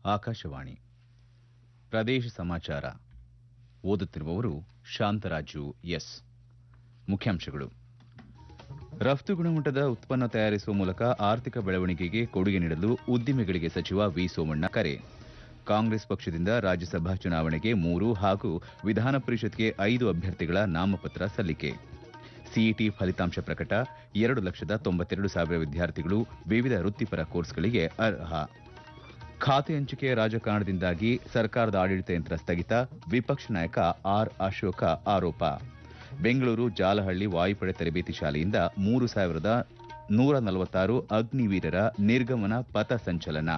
ಆಕಾಶವಾಣಿ ಪ್ರದೇಶ ಸಮಾಚಾರ ಓದುತ್ತಿರುವವರು ಶಾಂತರಾಜು ಎಸ್. ಮುಖ್ಯಾಂಶಗಳು. ರಫ್ತು ಗುಣಮಟ್ಟದ ಉತ್ಪನ್ನ ತಯಾರಿಸುವ ಮೂಲಕ ಆರ್ಥಿಕ ಬೆಳವಣಿಗೆಗೆ ಕೊಡುಗೆ ನೀಡಲು ಉದ್ದಿಮೆಗಳಿಗೆ ಸಚಿವ ವಿ. ಸೋಮಣ್ಣ ಕರೆ. ಕಾಂಗ್ರೆಸ್ ಪಕ್ಷದಿಂದ ರಾಜ್ಯಸಭಾ ಚುನಾವಣೆಗೆ 3 ಹಾಗೂ ವಿಧಾನ ಪರಿಷತ್ಗೆ 5 ಅಭ್ಯರ್ಥಿಗಳ ನಾಮಪತ್ರ ಸಲ್ಲಿಕೆ. ಸಿಇಟಿ ಫಲಿತಾಂಶ ಪ್ರಕಟ. 2,92,000 ವಿದ್ಯಾರ್ಥಿಗಳು ವಿವಿಧ ವೃತ್ತಿಪರ ಕೋರ್ಸ್ಗಳಿಗೆ ಅರ್ಹ. ಖಾತೆ ಹಂಚಿಕೆಯ ರಾಜಕಾರಣದಿಂದಾಗಿ ಸರ್ಕಾರದ ಆಡಳಿತ ಯಂತ್ರ ಸ್ಥಗಿತ. ವಿಪಕ್ಷ ನಾಯಕ ಆರ್. ಅಶೋಕ ಆರೋಪ. ಬೆಂಗಳೂರು ಜಾಲಹಳ್ಳಿ ವಾಯುಪಡೆ ತರಬೇತಿ ಶಾಲೆಯಿಂದ 3,146 ಅಗ್ನಿವೀರರ ನಿರ್ಗಮನ ಪಥ ಸಂಚಲನ.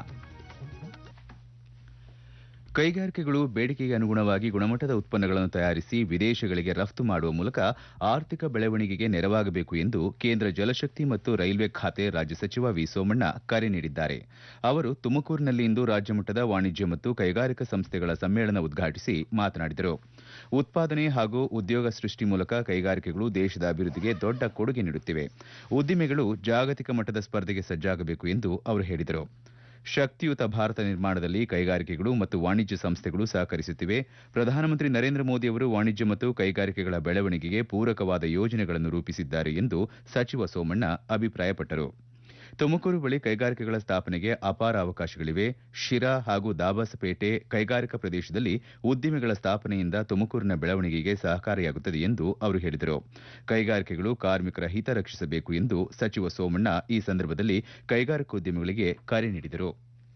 ಕೈಗಾರಿಕೆಗಳು ಬೇಡಿಕೆಗೆ ಅನುಗುಣವಾಗಿ ಗುಣಮಟ್ಟದ ಉತ್ಪನ್ನಗಳನ್ನು ತಯಾರಿಸಿ ವಿದೇಶಗಳಿಗೆ ರಫ್ತು ಮಾಡುವ ಮೂಲಕ ಆರ್ಥಿಕ ಬೆಳವಣಿಗೆಗೆ ನೆರವಾಗಬೇಕು ಎಂದು ಕೇಂದ್ರ ಜಲಶಕ್ತಿ ಮತ್ತು ರೈಲ್ವೆ ಖಾತೆ ರಾಜ್ಯ ಸಚಿವ ವಿ. ಸೋಮಣ್ಣ ಕರೆ ನೀಡಿದ್ದಾರೆ. ಅವರು ತುಮಕೂರಿನಲ್ಲಿಂದು ರಾಜ್ಯಮಟ್ಟದ ವಾಣಿಜ್ಯ ಮತ್ತು ಕೈಗಾರಿಕಾ ಸಂಸ್ಥೆಗಳ ಸಮ್ಮೇಳನ ಉದ್ಘಾಟಿಸಿ ಮಾತನಾಡಿದರು. ಉತ್ಪಾದನೆ ಹಾಗೂ ಉದ್ಯೋಗ ಸೃಷ್ಟಿ ಮೂಲಕ ಕೈಗಾರಿಕೆಗಳು ದೇಶದ ಅಭಿವೃದ್ಧಿಗೆ ದೊಡ್ಡ ಕೊಡುಗೆ ನೀಡುತ್ತಿವೆ. ಉದ್ದಿಮೆಗಳು ಜಾಗತಿಕ ಮಟ್ಟದ ಸ್ಪರ್ಧೆಗೆ ಸಜ್ಜಾಗಬೇಕು ಎಂದು ಅವರು ಹೇಳಿದರು. ಶಕ್ತಿಯುತ ಭಾರತ ನಿರ್ಮಾಣದಲ್ಲಿ ಕೈಗಾರಿಕೆಗಳು ಮತ್ತು ವಾಣಿಜ್ಯ ಸಂಸ್ಥೆಗಳು ಸಹಕರಿಸುತ್ತಿವೆ. ಪ್ರಧಾನಮಂತ್ರಿ ನರೇಂದ್ರ ಮೋದಿ ಅವರು ವಾಣಿಜ್ಯ ಮತ್ತು ಕೈಗಾರಿಕೆಗಳ ಬೆಳವಣಿಗೆಗೆ ಪೂರಕವಾದ ಯೋಜನೆಗಳನ್ನು ರೂಪಿಸಿದ್ದಾರೆ ಎಂದು ಸಚಿವ ಸೋಮಣ್ಣ ಅಭಿಪ್ರಾಯಪಟ್ಟರು. ತುಮಕೂರು ಬಳಿ ಕೈಗಾರಿಕೆಗಳ ಸ್ಥಾಪನೆಗೆ ಅಪಾರ ಅವಕಾಶಗಳಿವೆ. ಶಿರಾ ಹಾಗೂ ದಾಬಾಸಪೇಟೆ ಕೈಗಾರಿಕಾ ಪ್ರದೇಶದಲ್ಲಿ ಉದ್ದಿಮೆಗಳ ಸ್ಥಾಪನೆಯಿಂದ ತುಮಕೂರಿನ ಬೆಳವಣಿಗೆಗೆ ಸಹಕಾರಿಯಾಗುತ್ತದೆ ಎಂದು ಅವರು ಹೇಳಿದರು. ಕೈಗಾರಿಕೆಗಳು ಕಾರ್ಮಿಕರ ಹಿತ ರಕ್ಷಿಸಬೇಕು ಎಂದು ಸಚಿವ ಸೋಮಣ್ಣ ಈ ಸಂದರ್ಭದಲ್ಲಿ ಕೈಗಾರಿಕೋದ್ಯಮಿಗಳಿಗೆ ಕರೆ ನೀಡಿದರು.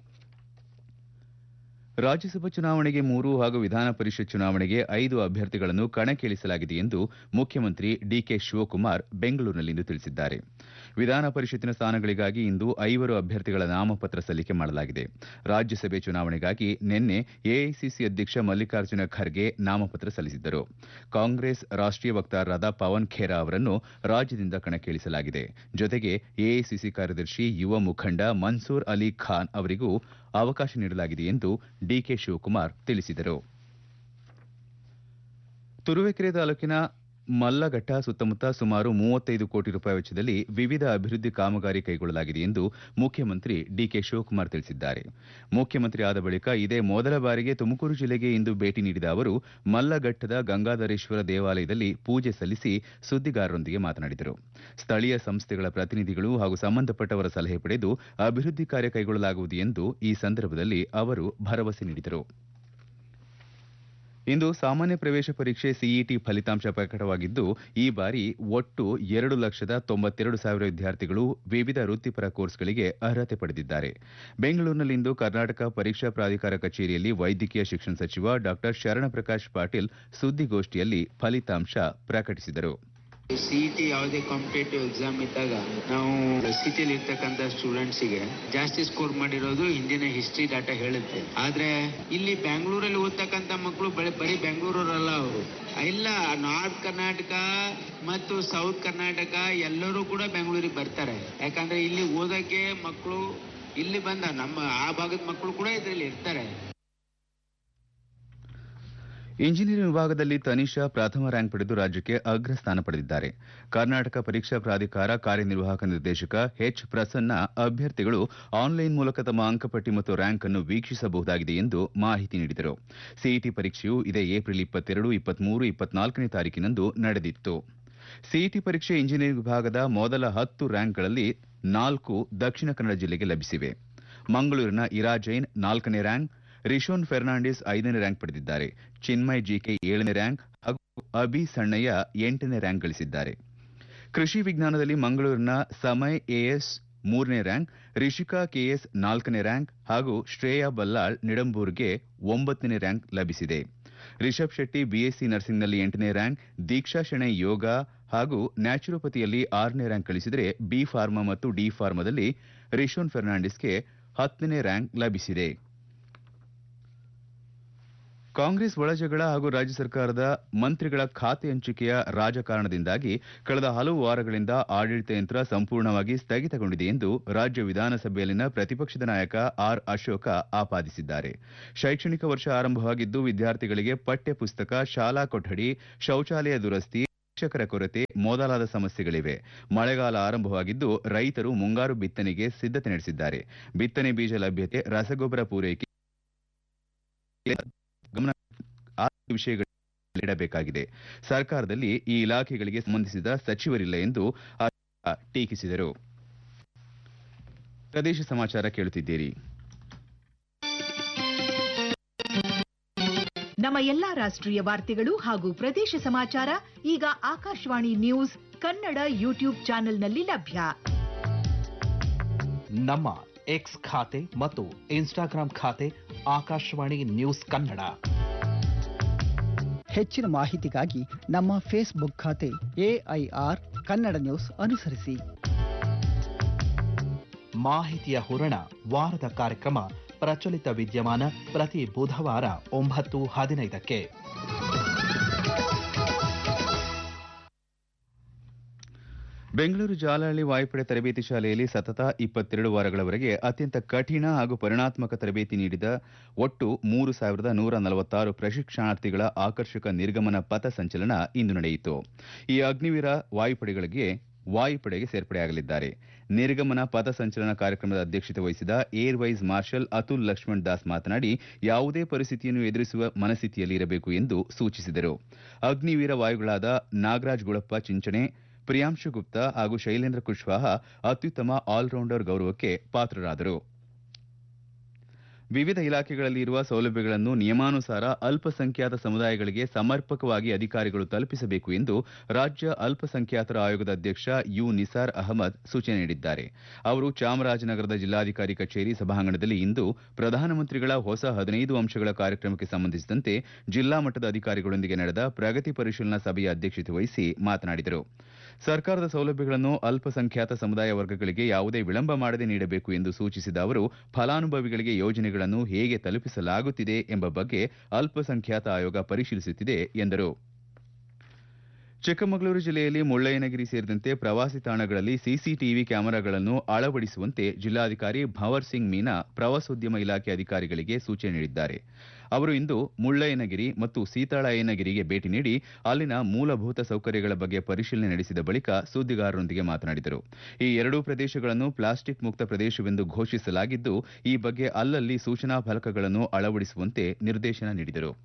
ರಾಜ್ಯಸಭಾ ಚುನಾವಣೆಗೆ 3 ಹಾಗೂ ವಿಧಾನ ಪರಿಷತ್ ಚುನಾವಣೆಗೆ 5 ಅಭ್ಯರ್ಥಿಗಳನ್ನು ಕಣಕ್ಕಿಳಿಸಲಾಗಿದೆ ಎಂದು ಮುಖ್ಯಮಂತ್ರಿ ಡಿಕೆ ಶಿವಕುಮಾರ್ ಬೆಂಗಳೂರಿನಲ್ಲಿಂದು ತಿಳಿಸಿದ್ದಾರೆ. ವಿಧಾನ ಪರಿಷತ್ತಿನ ಸ್ಥಾನಗಳಿಗಾಗಿ ಇಂದು 5 ಅಭ್ಯರ್ಥಿಗಳ ನಾಮಪತ್ರ ಸಲ್ಲಿಕೆ ಮಾಡಲಾಗಿದೆ. ರಾಜ್ಯಸಭೆ ಚುನಾವಣೆಗಾಗಿ ನಿನ್ನೆ ಎಐಸಿಸಿ ಅಧ್ಯಕ್ಷ ಮಲ್ಲಿಕಾರ್ಜುನ ಖರ್ಗೆ ನಾಮಪತ್ರ ಸಲ್ಲಿಸಿದ್ದರು. ಕಾಂಗ್ರೆಸ್ ರಾಷ್ಟೀಯ ವಕ್ತಾರರಾದ ಪವನ್ ಖೇರಾ ಅವರನ್ನು ರಾಜ್ಯದಿಂದ ಕಣಕ್ಕಿಳಿಸಲಾಗಿದೆ. ಜೊತೆಗೆ ಎಐಸಿಸಿ ಕಾರ್ಯದರ್ಶಿ ಯುವ ಮುಖಂಡ ಮನ್ಸೂರ್ ಅಲಿ ಖಾನ್ ಅವರಿಗೂ ಅವಕಾಶ ನೀಡಲಾಗಿದೆ ಎಂದು ಡಿಕೆ ಶಿವಕುಮಾರ್ ತಿಳಿಸಿದರು. ತುರುವೇಕೆರೆ ತಾಲೂಕಿನ ಮಲ್ಲಘಟ್ಟ ಸುತ್ತಮುತ್ತ ಸುಮಾರು 35 ಕೋಟಿ ರೂಪಾಯಿ ವೆಚ್ಚದಲ್ಲಿ ವಿವಿಧ ಅಭಿವೃದ್ಧಿ ಕಾಮಗಾರಿ ಕೈಗೊಳ್ಳಲಾಗಿದೆ ಎಂದು ಮುಖ್ಯಮಂತ್ರಿ ಡಿಕೆ ಶಿವಕುಮಾರ್ ತಿಳಿಸಿದ್ದಾರೆ. ಮುಖ್ಯಮಂತ್ರಿ ಆದ ಬಳಿಕ ಇದೇ ಮೊದಲ ಬಾರಿಗೆ ತುಮಕೂರು ಜಿಲ್ಲೆಗೆ ಇಂದು ಭೇಟಿ ನೀಡಿದ ಅವರು ಮಲ್ಲಘಟ್ಟದ ಗಂಗಾಧರೇಶ್ವರ ದೇವಾಲಯದಲ್ಲಿ ಪೂಜೆ ಸಲ್ಲಿಸಿ ಸುದ್ದಿಗಾರರೊಂದಿಗೆ ಮಾತನಾಡಿದರು. ಸ್ಥಳೀಯ ಸಂಸ್ಥೆಗಳ ಪ್ರತಿನಿಧಿಗಳು ಹಾಗೂ ಸಂಬಂಧಪಟ್ಟವರ ಸಲಹೆ ಪಡೆದು ಅಭಿವೃದ್ಧಿ ಕಾರ್ಯ ಕೈಗೊಳ್ಳಲಾಗುವುದು ಎಂದು ಈ ಸಂದರ್ಭದಲ್ಲಿ ಅವರು ಭರವಸೆ ನೀಡಿದರು. ಇಂದು ಸಾಮಾನ್ಯ ಪ್ರವೇಶ ಪರೀಕ್ಷೆ ಸಿಇಟಿ ಫಲಿತಾಂಶ ಪ್ರಕಟವಾಗಿದ್ದು, ಈ ಬಾರಿ ಒಟ್ಟು 2,92,000 ವಿದ್ಯಾರ್ಥಿಗಳು ವಿವಿಧ ವೃತ್ತಿಪರ ಕೋರ್ಸ್ಗಳಿಗೆ ಅರ್ಹತೆ ಪಡೆದಿದ್ದಾರೆ. ಬೆಂಗಳೂರಿನಲ್ಲಿಂದು ಕರ್ನಾಟಕ ಪರೀಕ್ಷಾ ಪ್ರಾಧಿಕಾರ ಕಚೇರಿಯಲ್ಲಿ ವೈದ್ಯಕೀಯ ಶಿಕ್ಷಣ ಸಚಿವ ಡಾ ಶರಣಪ್ರಕಾಶ್ ಪಾಟೀಲ್ ಸುದ್ದಿಗೋಷ್ಠಿಯಲ್ಲಿ ಫಲಿತಾಂಶ ಪ್ರಕಟಿಸಿದರು. ಸಿಇಟಿ ಯಾವುದೇ ಕಾಂಪಿಟೇಟಿವ್ ಎಕ್ಸಾಮ್ ಇದ್ದಾಗ ನಾವು ಸಿಟಿಯಲ್ಲಿ ಇರ್ತಕ್ಕಂಥ ಸ್ಟೂಡೆಂಟ್ಸಿಗೆ ಜಾಸ್ತಿ ಸ್ಕೋರ್ ಮಾಡಿರೋದು ಹಿಂದಿನ ಹಿಸ್ಟ್ರಿ ಡಾಟಾ ಹೇಳುತ್ತೆ. ಆದ್ರೆ ಇಲ್ಲಿ ಬೆಂಗಳೂರಲ್ಲಿ ಓದ್ತಕ್ಕಂಥ ಮಕ್ಕಳು ಬರೀ ಬೆಂಗಳೂರಲ್ಲ, ಅವರು ಇಲ್ಲ ನಾರ್ತ್ ಕರ್ನಾಟಕ ಮತ್ತು ಸೌತ್ ಕರ್ನಾಟಕ ಎಲ್ಲರೂ ಕೂಡ ಬೆಂಗಳೂರಿಗೆ ಬರ್ತಾರೆ. ಯಾಕಂದ್ರೆ ಇಲ್ಲಿ ಓದಕ್ಕೆ ಮಕ್ಕಳು ಇಲ್ಲಿ ಬಂದ ನಮ್ಮ ಆ ಭಾಗದ ಮಕ್ಕಳು ಕೂಡ ಇದರಲ್ಲಿ ಇರ್ತಾರೆ. ಇಂಜಿನಿಯರಿಂಗ್ ವಿಭಾಗದಲ್ಲಿ ತನಿಷಾ ಪ್ರಥಮ ರ್ಯಾಂಕ್ ಪಡೆದು ರಾಜ್ಯಕ್ಕೆ ಅಗ್ರ ಸ್ಥಾನ ಪಡೆದಿದ್ದಾರೆ. ಕರ್ನಾಟಕ ಪರೀಕ್ಷಾ ಪ್ರಾಧಿಕಾರ ಕಾರ್ಯನಿರ್ವಾಹಕ ನಿರ್ದೇಶಕ ಎಚ್. ಪ್ರಸನ್ನ ಅಭ್ಯರ್ಥಿಗಳು ಆನ್ಲೈನ್ ಮೂಲಕ ತಮ್ಮ ಅಂಕಪಟ್ಟಿ ಮತ್ತು ರ್ಯಾಂಕ್ ಅನ್ನು ವೀಕ್ಷಿಸಬಹುದಾಗಿದೆ ಎಂದು ಮಾಹಿತಿ ನೀಡಿದರು. ಸಿಇಟಿ ಪರೀಕ್ಷೆಯು ಇದೇ ಏಪ್ರಿಲ್ 22, 23, 24ನೇ ತಾರೀಕಿನಂದು ನಡೆದಿತ್ತು. ಸಿಇಟಿ ಪರೀಕ್ಷೆ ಇಂಜಿನಿಯರಿಂಗ್ ವಿಭಾಗದ ಮೊದಲ 10 ರ್ಯಾಂಕ್ಗಳಲ್ಲಿ 4 ದಕ್ಷಿಣ ಕನ್ನಡ ಜಿಲ್ಲೆಗೆ ಲಭಿಸಿವೆ. ಮಂಗಳೂರಿನ ಇರಾ ಜೈನ್ 4ನೇ ರ್ಯಾಂಕ್, ರಿಶೋನ್ ಫೆರ್ನಾಂಡಿಸ್ 5ನೇ ರ್ಯಾಂಕ್ ಪಡೆದಿದ್ದಾರೆ. ಚಿನ್ಮಯ್ ಜಿಕೆ 7ನೇ ರ್ಯಾಂಕ್ ಹಾಗೂ ಅಭಿ ಸಣ್ಣಯ್ಯ 8ನೇ ರ್ಯಾಂಕ್ ಗಳಿಸಿದ್ದಾರೆ. ಕೃಷಿ ವಿಜ್ಞಾನದಲ್ಲಿ ಮಂಗಳೂರಿನ ಸಮಯ್ ಎಎಸ್ 3ನೇ ರ್ಯಾಂಕ್, ರಿಷಿಕಾ ಕೆಎಸ್ 4ನೇ ರ್ಯಾಂಕ್ ಹಾಗೂ ಶ್ರೇಯಾ ಬಲ್ಲಾಳ್ ನಿಡಂಬೂರ್ಗೆ 9ನೇ ರ್ಯಾಂಕ್ ಲಭಿಸಿದೆ. ರಿಷಬ್ ಶೆಟ್ಟಿ ಬಿಎಸ್ಸಿ ನರ್ಸಿಂಗ್ನಲ್ಲಿ 8ನೇ ರ್ಯಾಂಕ್, ದೀಕ್ಷಾ ಶೆಣೈ ಯೋಗ ಹಾಗೂ ನ್ಯಾಚುರೋಪತಿಯಲ್ಲಿ 6ನೇ ರ್ಯಾಂಕ್ ಗಳಿಸಿದರೆ ಬಿ ಫಾರ್ಮಾ ಮತ್ತು ಡಿ ಫಾರ್ಮಾದಲ್ಲಿ ರಿಶೋನ್ ಫೆರ್ನಾಂಡಿಸ್ಗೆ 10ನೇ ರ್ಯಾಂಕ್ ಲಭಿಸಿದೆ. ಕಾಂಗ್ರೆಸ್ ಒಳಜಗಳ ಹಾಗೂ ರಾಜ್ಯ ಸರ್ಕಾರದ ಮಂತ್ರಿಗಳ ಖಾತೆ ಹಂಚಿಕೆಯ ರಾಜಕಾರಣದಿಂದಾಗಿ ಕಳೆದ ಹಲವು ವಾರಗಳಿಂದ ಆಡಳಿತ ಯಂತ್ರ ಸಂಪೂರ್ಣವಾಗಿ ಸ್ಥಗಿತಗೊಂಡಿದೆ ಎಂದು ರಾಜ್ಯ ವಿಧಾನಸಭೆಯಲ್ಲಿನ ಪ್ರತಿಪಕ್ಷದ ನಾಯಕ ಆರ್. ಅಶೋಕ ಆಪಾದಿಸಿದ್ದಾರೆ. ಶೈಕ್ಷಣಿಕ ವರ್ಷ ಆರಂಭವಾಗಿದ್ದು ವಿದ್ಯಾರ್ಥಿಗಳಿಗೆ ಪಠ್ಯ ಪುಸ್ತಕ, ಶಾಲಾ ಕೊಠಡಿ, ಶೌಚಾಲಯ ದುರಸ್ತಿ, ಶಿಕ್ಷಕರ ಕೊರತೆ ಮೊದಲಾದ ಸಮಸ್ಯೆಗಳಿವೆ. ಮಳೆಗಾಲ ಆರಂಭವಾಗಿದ್ದು ರೈತರು ಮುಂಗಾರು ಬಿತ್ತನೆಗೆ ಸಿದ್ಧತೆ ನಡೆಸಿದ್ದಾರೆ. ಬಿತ್ತನೆ ಬೀಜ ಲಭ್ಯತೆ, ರಸಗೊಬ್ಬರ ಪೂರೈಕೆ ಗಮನ ವಿಷಯಗಳಿಡಬೇಕಾಗಿದೆ. ಸರ್ಕಾರದಲ್ಲಿ ಈ ಇಲಾಖೆಗಳಿಗೆ ಸಂಬಂಧಿಸಿದ ಸಚಿವರಿಲ್ಲ ಎಂದು ಟೀಕಿಸಿದರು. ಪ್ರದೇಶ ಸಮಾಚಾರ ಕೇಳುತ್ತಿದ್ದೀರಿ. ನಮ್ಮ ಎಲ್ಲಾ ರಾಷ್ಟ್ರೀಯ ವಾರ್ತೆಗಳು ಹಾಗೂ ಪ್ರದೇಶ ಸಮಾಚಾರ ಈಗ ಆಕಾಶವಾಣಿ ನ್ಯೂಸ್ ಕನ್ನಡ ಯೂಟ್ಯೂಬ್ ಚಾನೆಲ್ನಲ್ಲಿ ಲಭ್ಯ. ನಮ್ಮ ಎಕ್ಸ್ ಖಾತೆ ಮತ್ತು ಇನ್ಸ್ಟಾಗ್ರಾಂ ಖಾತೆ ಆಕಾಶವಾಣಿ ನ್ಯೂಸ್ ಕನ್ನಡ. ಹೆಚ್ಚಿನ ಮಾಹಿತಿಗಾಗಿ ನಮ್ಮ ಫೇಸ್ಬುಕ್ ಖಾತೆ AIR ಕನ್ನಡ ನ್ಯೂಸ್ ಅನುಸರಿಸಿ. ಮಾಹಿತಿಯ ಹೂರಣ ವಾರದ ಕಾರ್ಯಕ್ರಮ ಪ್ರಚಲಿತ ವಿದ್ಯಮಾನ ಪ್ರತಿ ಬುಧವಾರ 9:15ಕ್ಕೆ. ಬೆಂಗಳೂರು ಜಾಲಹಳ್ಳಿ ವಾಯುಪಡೆ ತರಬೇತಿ ಶಾಲೆಯಲ್ಲಿ ಸತತ 22 ವಾರಗಳವರೆಗೆ ಅತ್ಯಂತ ಕಠಿಣ ಹಾಗೂ ಪರಿಣಾತ್ಮಕ ತರಬೇತಿ ನೀಡಿದ ಒಟ್ಟು 3,146 ಪ್ರಶಿಕ್ಷಣಾರ್ಥಿಗಳ ಆಕರ್ಷಕ ನಿರ್ಗಮನ ಪಥ ಸಂಚಲನ ಇಂದು ನಡೆಯಿತು. ಈ ಅಗ್ನಿವೀರ ವಾಯುಪಡೆಗೆ ಸೇರ್ಪಡೆಯಾಗಲಿದ್ದಾರೆ. ನಿರ್ಗಮನ ಪಥ ಸಂಚಲನ ಕಾರ್ಯಕ್ರಮದ ಅಧ್ಯಕ್ಷತೆ ವಹಿಸಿದ year wise marshal Atul Lakshman Das ಮಾತನಾಡಿ, ಯಾವುದೇ ಪರಿಸ್ಥಿತಿಯನ್ನು ಎದುರಿಸುವ ಮನಸ್ಥಿತಿಯಲ್ಲಿ ಇರಬೇಕು ಎಂದು ಸೂಚಿಸಿದರು. ಅಗ್ನಿವೀರ ವಾಯುಗಳಾದ ನಾಗರಾಜ್ ಗುಳಪ್ಪ ಚಿಂಚಣೆ, ಪ್ರಿಯಾಂಶು ಗುಪ್ತಾ ಹಾಗೂ ಶೈಲೇಂದ್ರ ಕುಶ್ವಾಹ ಅತ್ಯುತ್ತಮ ಆಲ್ರೌಂಡರ್ ಗೌರವಕ್ಕೆ ಪಾತ್ರರಾದರು. ವಿವಿಧ ಇಲಾಖೆಗಳಲ್ಲಿ ಇರುವ ಸೌಲಭ್ಯಗಳನ್ನು ನಿಯಮಾನುಸಾರ ಅಲ್ಪಸಂಖ್ಯಾತ ಸಮುದಾಯಗಳಿಗೆ ಸಮರ್ಪಕವಾಗಿ ಅಧಿಕಾರಿಗಳು ತಲುಪಿಸಬೇಕು ಎಂದು ರಾಜ್ಯ ಅಲ್ಪಸಂಖ್ಯಾತರ ಆಯೋಗದ ಅಧ್ಯಕ್ಷ ಯು ನಿಸಾರ್ ಅಹಮದ್ ಸೂಚನೆ ನೀಡಿದ್ದಾರೆ. ಅವರು ಚಾಮರಾಜನಗರದ ಜಿಲ್ಲಾಧಿಕಾರಿ ಕಚೇರಿ ಸಭಾಂಗಣದಲ್ಲಿ ಇಂದು ಪ್ರಧಾನಮಂತ್ರಿಗಳ ಹೊಸ 15 ಅಂಶಗಳ ಕಾರ್ಯಕ್ರಮಕ್ಕೆ ಸಂಬಂಧಿಸಿದಂತೆ ಜಿಲ್ಲಾ ಮಟ್ಟದ ಅಧಿಕಾರಿಗಳೊಂದಿಗೆ ನಡೆದ ಪ್ರಗತಿ ಪರಿಶೀಲನಾ ಸಭೆಯ ಅಧ್ಯಕ್ಷತೆ ವಹಿಸಿ ಮಾತನಾಡಿದರು. ಸರ್ಕಾರದ ಸೌಲಭ್ಯಗಳನ್ನು ಅಲ್ಪಸಂಖ್ಯಾತ ಸಮುದಾಯ ವರ್ಗಗಳಿಗೆ ಯಾವುದೇ ವಿಳಂಬ ಮಾಡದೆ ನೀಡಬೇಕು ಎಂದು ಸೂಚಿಸಿದ ಅವರು, ಫಲಾನುಭವಿಗಳಿಗೆ ಯೋಜನೆಗಳನ್ನು ಹೇಗೆ ತಲುಪಿಸಲಾಗುತ್ತಿದೆ ಎಂಬ ಬಗ್ಗೆ ಅಲ್ಪಸಂಖ್ಯಾತ ಆಯೋಗ ಪರಿಶೀಲಿಸುತ್ತಿದೆ ಎಂದರು. ಚಿಕ್ಕಮಗಳೂರು ಜಿಲ್ಲೆಯಲ್ಲಿ ಮುಳ್ಳಯ್ಯನಗಿರಿ ಸೇರಿದಂತೆ ಪ್ರವಾಸಿ ತಾಣಗಳಲ್ಲಿ ಸಿಸಿಟಿವಿ ಕ್ಯಾಮೆರಾಗಳನ್ನು ಅಳವಡಿಸುವಂತೆ ಜಿಲ್ಲಾಧಿಕಾರಿ ಭವರ್ ಸಿಂಗ್ ಮೀನಾ ಪ್ರವಾಸೋದ್ಯಮ ಇಲಾಖೆ ಅಧಿಕಾರಿಗಳಿಗೆ ಸೂಚನೆ ನೀಡಿದ್ದಾರೆ. ಅವರು ಇಂದು ಮುಳ್ಳಯ್ಯನಗಿರಿ ಮತ್ತು ಸೀತಾಳಯ್ಯನಗಿರಿಗೆ ಭೇಟಿ ನೀಡಿ ಅಲ್ಲಿನ ಮೂಲಭೂತ ಸೌಕರ್ಯಗಳ ಬಗ್ಗೆ ಪರಿಶೀಲನೆ ನಡೆಸಿದ ಬಳಿಕ ಸುದ್ದಿಗಾರರೊಂದಿಗೆ ಮಾತನಾಡಿದರು. ಈ ಎರಡೂ ಪ್ರದೇಶಗಳನ್ನು ಪ್ಲಾಸ್ಟಿಕ್ ಮುಕ್ತ ಪ್ರದೇಶವೆಂದು ಘೋಷಿಸಲಾಗಿದ್ದು, ಈ ಬಗ್ಗೆ ಅಲ್ಲಲ್ಲಿ ಸೂಚನಾ ಫಲಕಗಳನ್ನು ಅಳವಡಿಸುವಂತೆ ನಿರ್ದೇಶನ ನೀಡಿದರು.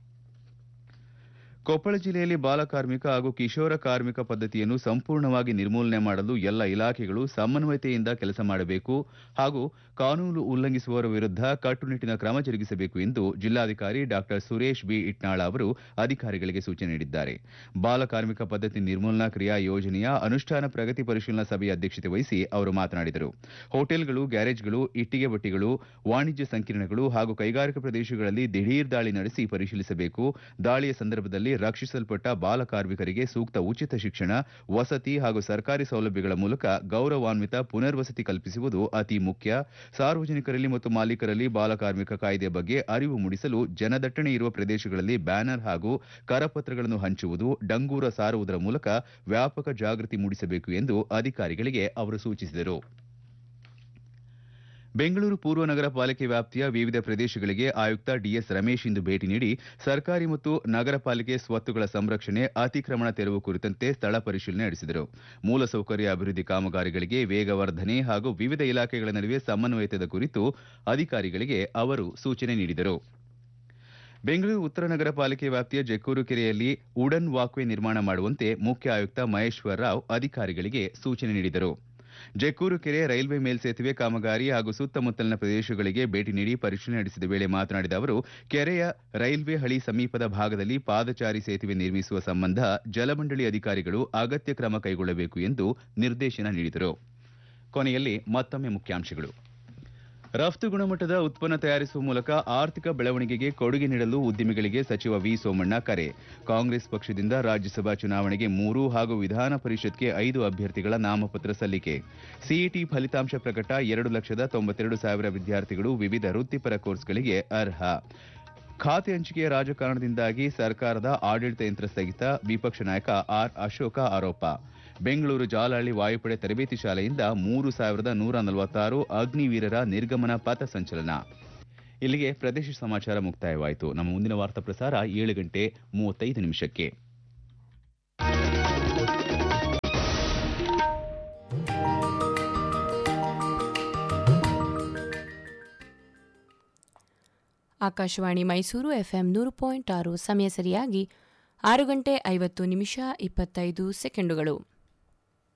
ಕೊಪ್ಪಳ ಜಿಲ್ಲೆಯಲ್ಲಿ ಬಾಲಕಾರ್ಮಿಕ ಹಾಗೂ ಕಿಶೋರ ಕಾರ್ಮಿಕ ಪದ್ಧತಿಯನ್ನು ಸಂಪೂರ್ಣವಾಗಿ ನಿರ್ಮೂಲನೆ ಮಾಡಲು ಎಲ್ಲ ಇಲಾಖೆಗಳು ಸಮನ್ವಯತೆಯಿಂದ ಕೆಲಸ ಮಾಡಬೇಕು ಹಾಗೂ ಕಾನೂನು ಉಲ್ಲಂಘಿಸುವವರ ವಿರುದ್ಧ ಕಟ್ಟುನಿಟ್ಟಿನ ಕ್ರಮ ಜರುಗಿಸಬೇಕು ಎಂದು ಜಿಲ್ಲಾಧಿಕಾರಿ ಡಾ ಸುರೇಶ್ ಬಿ ಇಟ್ನಾಳ ಅವರು ಅಧಿಕಾರಿಗಳಿಗೆ ಸೂಚನೆ ನೀಡಿದ್ದಾರೆ. ಬಾಲಕಾರ್ಮಿಕ ಪದ್ಧತಿ ನಿರ್ಮೂಲನಾ ಕ್ರಿಯಾ ಯೋಜನೆಯ ಅನುಷ್ಠಾನ ಪ್ರಗತಿ ಪರಿಶೀಲನಾ ಸಭೆಯ ಅಧ್ಯಕ್ಷತೆ ವಹಿಸಿ ಅವರು ಮಾತನಾಡಿದರು. ಹೋಟೆಲ್ಗಳು, ಗ್ಯಾರೇಜ್ಗಳು, ಇಟ್ಟಿಗೆ ಭಟ್ಟಿಗಳು, ವಾಣಿಜ್ಯ ಸಂಕೀರ್ಣಗಳು ಹಾಗೂ ಕೈಗಾರಿಕಾ ಪ್ರದೇಶಗಳಲ್ಲಿ ದಿಢೀರ್ ದಾಳಿ ನಡೆಸಿ ಪರಿಶೀಲಿಸಬೇಕು. ದಾಳಿಯ ಸಂದರ್ಭದಲ್ಲಿ ರಕ್ಷಿಸಲ್ಪಟ್ಟ ಬಾಲಕಾರ್ಮಿಕರಿಗೆ ಸೂಕ್ತ ಉಚಿತ ಶಿಕ್ಷಣ, ವಸತಿ ಹಾಗೂ ಸರ್ಕಾರಿ ಸೌಲಭ್ಯಗಳ ಮೂಲಕ ಗೌರವಾನ್ವಿತ ಪುನರ್ವಸತಿ ಕಲ್ಪಿಸುವುದು ಅತಿ ಮುಖ್ಯ. ಸಾರ್ವಜನಿಕರಲ್ಲಿ ಮತ್ತು ಮಾಲೀಕರಲ್ಲಿ ಬಾಲಕಾರ್ಮಿಕ ಕಾಯ್ದೆ ಬಗ್ಗೆ ಅರಿವು ಮೂಡಿಸಲು ಜನದಟ್ಟಣೆ ಇರುವ ಪ್ರದೇಶಗಳಲ್ಲಿ ಬ್ಯಾನರ್ ಹಾಗೂ ಕರಪತ್ರಗಳನ್ನು ಹಂಚುವುದು, ಡಂಗೂರ ಸಾರುವುದರ ಮೂಲಕ ವ್ಯಾಪಕ ಜಾಗೃತಿ ಮೂಡಿಸಬೇಕು ಎಂದು ಅಧಿಕಾರಿಗಳಿಗೆ ಅವರು ಸೂಚಿಸಿದರು. ಬೆಂಗಳೂರು ಪೂರ್ವ ನಗರ ಪಾಲಿಕೆ ವ್ಯಾಪ್ತಿಯ ವಿವಿಧ ಪ್ರದೇಶಗಳಿಗೆ ಆಯುಕ್ತ ಡಿಎಸ್ ರಮೇಶ್ ಇಂದು ಭೇಟಿ ನೀಡಿ ಸರ್ಕಾರಿ ಮತ್ತು ನಗರ ಪಾಲಿಕೆ ಸ್ವತ್ತುಗಳ ಸಂರಕ್ಷಣೆ, ಅತಿಕ್ರಮಣ ತೆರವು ಕುರಿತಂತೆ ಸ್ಥಳ ಪರಿಶೀಲನೆ ನಡೆಸಿದರು. ಮೂಲಸೌಕರ್ಯ ಅಭಿವೃದ್ಧಿ ಕಾಮಗಾರಿಗಳಿಗೆ ವೇಗವರ್ಧನೆ ಹಾಗೂ ವಿವಿಧ ಇಲಾಖೆಗಳ ನಡುವೆ ಸಮನ್ವಯತೆಯ ಕುರಿತು ಅಧಿಕಾರಿಗಳಿಗೆ ಅವರು ಸೂಚನೆ ನೀಡಿದರು. ಬೆಂಗಳೂರು ಉತ್ತರ ನಗರ ಪಾಲಿಕೆ ವ್ಯಾಪ್ತಿಯ ಜಕ್ಕೂರು ಕೆರೆಯಲ್ಲಿ ವುಡನ್ ವಾಕ್ವೇ ನಿರ್ಮಾಣ ಮಾಡುವಂತೆ ಮುಖ್ಯ ಆಯುಕ್ತ ಮಹೇಶ್ವರ ರಾವ್ ಅಧಿಕಾರಿಗಳಿಗೆ ಸೂಚನೆ ನೀಡಿದರು. ಜಕ್ಕೂರು ಕೆರೆ, ರೈಲ್ವೆ ಮೇಲ್ಸೇತುವೆ ಕಾಮಗಾರಿ ಹಾಗೂ ಸುತ್ತಮುತ್ತಲಿನ ಪ್ರದೇಶಗಳಿಗೆ ಭೇಟಿ ನೀಡಿ ಪರಿಶೀಲನೆ ನಡೆಸಿದ ವೇಳೆ ಮಾತನಾಡಿದ ಅವರು, ಕೆರೆಯ ರೈಲ್ವೆ ಹಳಿ ಸಮೀಪದ ಭಾಗದಲ್ಲಿ ಪಾದಚಾರಿ ಸೇತುವೆ ನಿರ್ಮಿಸುವ ಸಂಬಂಧ ಜಲಮಂಡಳಿ ಅಧಿಕಾರಿಗಳು ಅಗತ್ಯ ಕ್ರಮ ಕೈಗೊಳ್ಳಬೇಕು ಎಂದು ನಿರ್ದೇಶನ ನೀಡಿದರು. ಕೊನೆಯಲ್ಲಿ ಮತ್ತೊಮ್ಮೆ ಮುಖ್ಯಾಂಶಗಳು. ರಫ್ತು ಗುಣಮಟ್ಟದ ಉತ್ಪನ್ನ ತಯಾರಿಸುವ ಮೂಲಕ ಆರ್ಥಿಕ ಬೆಳವಣಿಗೆಗೆ ಕೊಡುಗೆ ನೀಡಲು ಉದ್ಯಮಿಗಳಿಗೆ ಸಚಿವ ವಿ ಸೋಮಣ್ಣ ಕರೆ. ಕಾಂಗ್ರೆಸ್ ಪಕ್ಷದಿಂದ ರಾಜ್ಯಸಭಾ ಚುನಾವಣೆಗೆ 3 ಹಾಗೂ ವಿಧಾನ ಪರಿಷತ್ಗೆ 5 ಅಭ್ಯರ್ಥಿಗಳ ನಾಮಪತ್ರ ಸಲ್ಲಿಕೆ. ಸಿಇಟಿ ಫಲಿತಾಂಶ ಪ್ರಕಟ. 2,92,000 ವಿದ್ಯಾರ್ಥಿಗಳು ವಿವಿಧ ವೃತ್ತಿಪರ ಕೋರ್ಸ್ಗಳಿಗೆ ಅರ್ಹ. ಖಾತೆ ಹಂಚಿಕೆಯ ರಾಜಕಾರಣದಿಂದಾಗಿ ಸರ್ಕಾರದ ಆಡಳಿತ ಯಂತ್ರ ಸ್ಥಗಿತ. ವಿಪಕ್ಷ ನಾಯಕ ಆರ್ ಅಶೋಕ ಆರೋಪ. ಬೆಂಗಳೂರು ಜಾಲಹಳ್ಳಿ ವಾಯುಪಡೆ ತರಬೇತಿ ಶಾಲೆಯಿಂದ 3,146 ಅಗ್ನಿವೀರರ ನಿರ್ಗಮನ ಪಥ ಸಂಚಲನ. ಇಲ್ಲಿಗೆ ಪ್ರದೇಶ ಸಮಾಚಾರ ಮುಕ್ತಾಯವಾಯಿತು. ನಮ್ಮ ಮುಂದಿನ ವಾರ್ತಾ ಪ್ರಸಾರ 7:35. ಆಕಾಶವಾಣಿ ಮೈಸೂರು ಎಫ್ಎಂ 100.6 ಸಮಯ ಸರಿಯಾಗಿ 6 ಗಂಟೆ 50 ನಿಮಿಷ 25 ಸೆಕೆಂಡುಗಳು.